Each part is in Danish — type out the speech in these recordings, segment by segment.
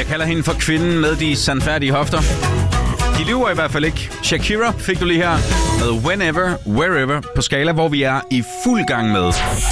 Jeg kalder hende for kvinden med de sandfærdige hofter. De lyver i hvert fald ikke. Shakira fik du lige her med Whenever, Wherever på skala, hvor vi er i fuld gang med.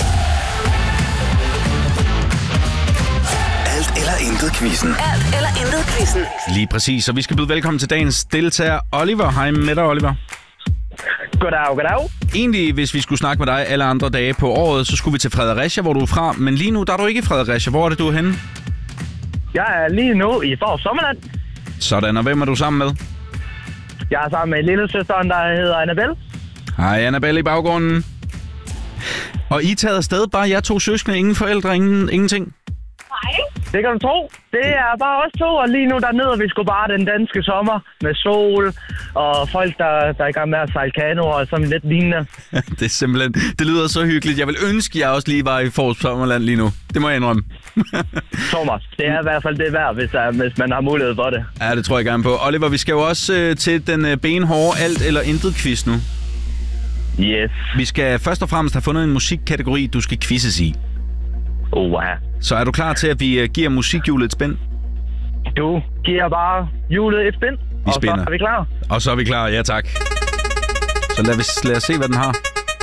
Alt eller intet quizzen. Alt eller intet quizzen. Lige præcis, og vi skal byde velkommen til dagens deltager Oliver. Hej med dig, Oliver. Goddag. Egentlig, hvis vi skulle snakke med dig alle andre dage på året, så skulle vi til Fredericia, hvor du er fra. Men lige nu, der er du ikke i Fredericia. Hvor er det, du er henne? Jeg er lige nu i Fårup Sommerland. Sådan, og hvem er du sammen med? Jeg er sammen med lillesøsteren, der hedder Annabelle. Hej, Annabelle i baggrunden. Og I er taget afsted, bare jer 2 søskende, ingen forældre, ingenting? Nej. Det kan du tro. Det er bare os 2, og lige nu der nyder vi sgu bare den danske sommer med sol og folk, der er i gang med at sejle kano og sådan lidt lignende. Det er simpelthen, det lyder så hyggeligt. Jeg vil ønske, jeg også lige var i Fårup Sommerland lige nu. Det må jeg indrømme. Thomas, det er i hvert fald det værd, hvis man har mulighed for det. Ja, det tror jeg gerne på. Oliver, vi skal jo også til den benhårde alt eller intet quiz nu. Yes. Vi skal først og fremmest have fundet en musikkategori, du skal quizzes i. Wow. Så er du klar til, at vi giver musikhjulet et spænd? Du giver bare hjulet et spænd, og spænder. så er vi klar. Og så er vi klar, ja tak. Så lad os se, hvad den har.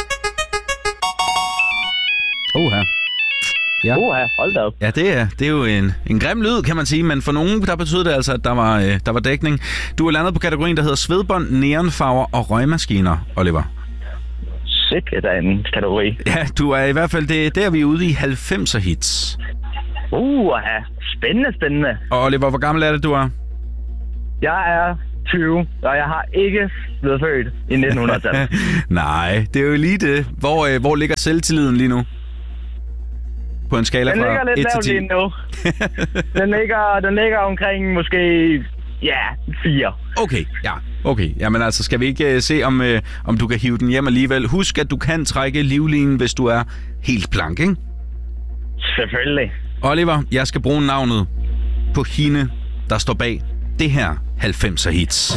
Oha. Ja. Hold da op. Ja, det er jo en grim lyd, kan man sige, men for nogen, der betyder det altså, at der var dækning. Du er landet på kategorien, der hedder svedbånd, neonfarver og røgmaskiner, Oliver. Sikkert er en kategori. Ja, du er i hvert fald, det er vi ude i 90'er hits. Spændende. Og Oliver, hvor gammel er det, du er? Jeg er 20, og jeg har ikke blevet født i 1900-tallet. Nej, det er jo lige det. Hvor ligger selvtilliden lige nu? På en skala Den fra 1 ligger lidt til 10. lavt lige nu. Den ligger omkring måske 4. Okay. Jamen altså, skal vi ikke se, om du kan hive den hjem alligevel? Husk, at du kan trække livlinen, hvis du er helt blank, ikke? Selvfølgelig. Oliver, jeg skal bruge navnet på hende, der står bag det her 90'er hits.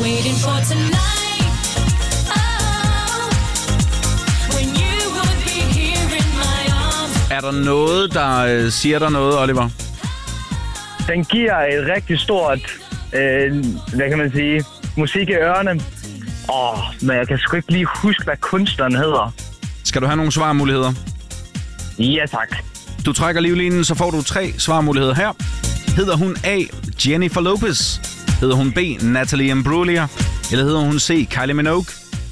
Er der noget, der siger dig noget, Oliver? Den giver et rigtig stort, hvad kan man sige, musik i ørerne. Men jeg kan sgu ikke lige huske, hvad kunstneren hedder. Skal du have nogle svarmuligheder? Ja, tak. Du trækker livlinen, så får du 3 svarmuligheder her. Hedder hun A. Jennifer Lopez? Hedder hun B. Natalie Imbruglia? Eller hedder hun C. Kylie Minogue?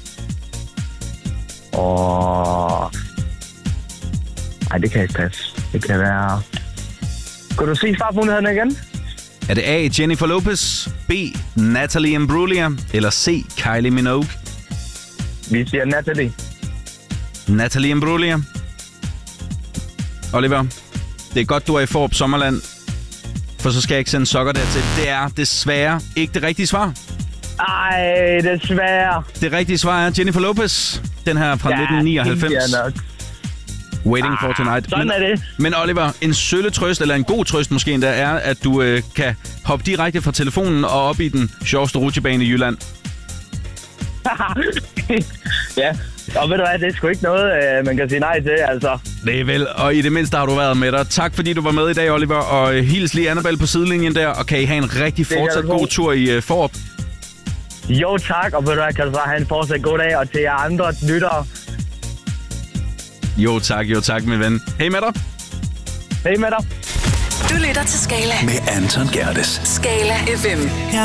Nej, det kan ikke passe. Det kan være... Kunne du se svarmulighederne igen? Er det A. Jennifer Lopez, B. Natalie Imbruglia eller C. Kylie Minogue? Vi siger Natalie. Natalie Imbruglia. Oliver, det er godt, du er i Fårup Sommerland, for så skal jeg ikke sende sokker dertil. Det er desværre ikke det rigtige svar. Ej, desværre. Det rigtige svar er Jennifer Lopez. Den her fra 1999. Nok. Waiting for Tonight. Sådan er det. Men Oliver, en sølle trøst, eller en god trøst måske endda, er, at du kan hoppe direkte fra telefonen og op i den sjoveste rutsjebane i Jylland. Ja, og ved du hvad, det er sgu ikke noget, man kan sige nej til, altså. Det er vel, og i det mindste har du været med dig. Tak fordi du var med i dag, Oliver, og hils lige Annabelle på sidelinjen der, og kan I have en rigtig fortsat god tur i Fårup. Jo tak, og ved du hvad, kan du så have en fortsat god dag, og til jer andre lyttere. Jo tak, min ven. Hej med dig. Hej med dig. Du lytter til Skala med Anton Gerdes. Skala FM.